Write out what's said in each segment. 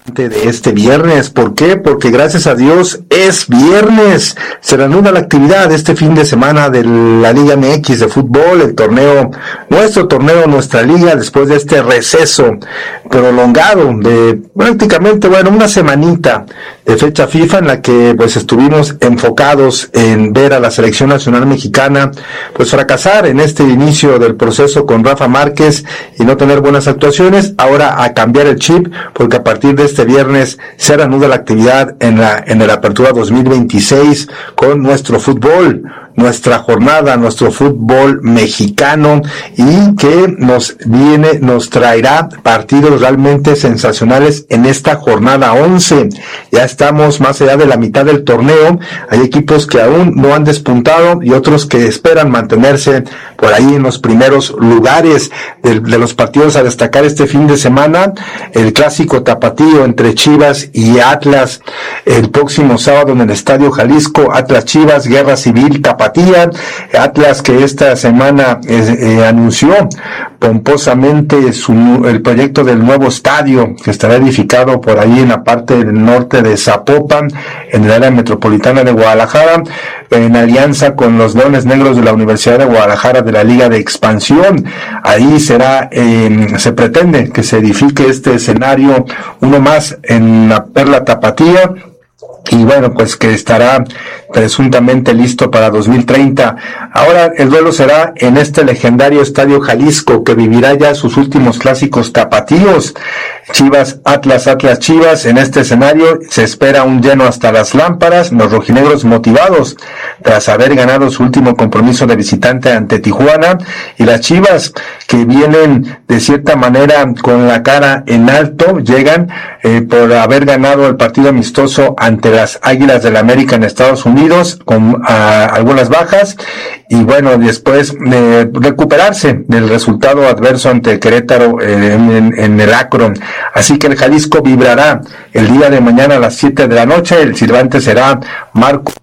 de este viernes. ¿Por qué? Porque gracias a Dios es viernes. Se reanuda la actividad este fin de semana de la Liga MX de fútbol, el torneo, nuestra liga, después de este receso prolongado de prácticamente, una semanita de fecha FIFA en la que pues estuvimos enfocados en ver a la selección nacional mexicana pues fracasar en este inicio del proceso con Rafa Márquez y no tener buenas actuaciones. Ahora a cambiar el chip, porque a partir de este viernes se reanuda la actividad en la Apertura 2026 con nuestro fútbol, nuestra jornada, nuestro fútbol mexicano, y que nos traerá partidos realmente sensacionales en esta jornada 11. Ya estamos más allá de la mitad del torneo. Hay equipos que aún no han despuntado y otros que esperan mantenerse por ahí en los primeros lugares de los partidos a destacar este fin de semana. El clásico tapatío entre Chivas y Atlas el próximo sábado en el Estadio Jalisco. Atlas Chivas, guerra civil tapatía. Atlas, que esta semana anunció pomposamente el proyecto del nuevo estadio que estará edificado por ahí en la parte del norte de Zapopan, en el área metropolitana de Guadalajara, en alianza con los Leones Negros de la Universidad de Guadalajara de la Liga de Expansión. Ahí se pretende que se edifique este escenario, uno más en la Perla Tapatía, y pues que estará presuntamente listo para 2030. Ahora el duelo será en este legendario Estadio Jalisco, que vivirá ya sus últimos clásicos tapatíos. Chivas, Atlas, Atlas, Chivas. En este escenario se espera un lleno hasta las lámparas, los rojinegros motivados tras haber ganado su último compromiso de visitante ante Tijuana, y las Chivas, que vienen de cierta manera con la cara en alto, llegan por haber ganado el partido amistoso ante las Águilas del América en Estados Unidos, con algunas bajas, y después recuperarse del resultado adverso ante Querétaro en el Akron. Así que el Jalisco vibrará el día de mañana a las 7 de la noche. El silbante será Marco.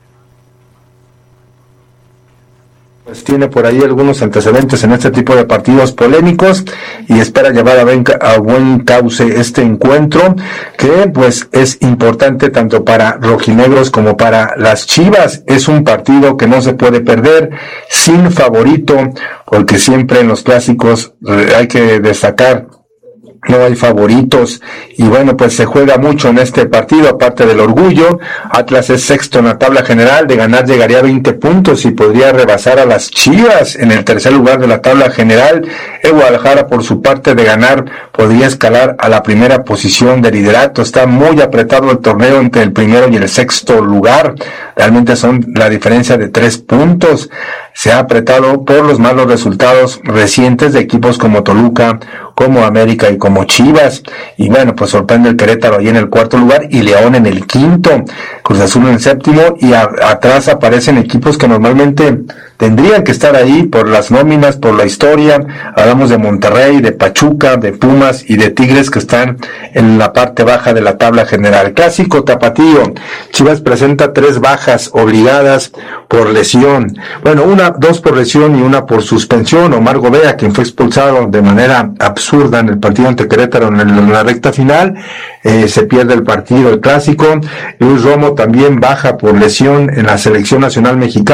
Pues tiene por ahí algunos antecedentes en este tipo de partidos polémicos y espera llevar a buen cauce este encuentro, que pues es importante tanto para rojinegros como para las Chivas. Es un partido que no se puede perder, sin favorito, porque siempre en los clásicos hay que destacar, no hay favoritos, y pues se juega mucho en este partido, aparte del orgullo. Atlas es sexto en la tabla general, de ganar llegaría a 20 puntos y podría rebasar a las Chivas en el tercer lugar de la tabla general. El Guadalajara, por su parte, de ganar, podría escalar a la primera posición de liderato. Está muy apretado el torneo entre el primero y el sexto lugar, realmente son la diferencia de 3 puntos. Se ha apretado por los malos resultados recientes de equipos como Toluca, como América y como Chivas, y pues sorprende el Querétaro ahí en el cuarto lugar y León en el quinto, Cruz Azul en el séptimo, y atrás aparecen equipos que normalmente tendrían que estar ahí por las nóminas, por la historia. Hablamos de Monterrey, de Pachuca, de Pumas y de Tigres, que están en la parte baja de la tabla general. Clásico tapatío, Chivas presenta 3 bajas obligadas por lesión, 2 por lesión y 1 por suspensión. Omar Gobea, quien fue expulsado de manera absurda en el partido ante Querétaro en la recta final, se pierde el partido, el clásico. Luis Romo también baja por lesión en la selección nacional mexicana.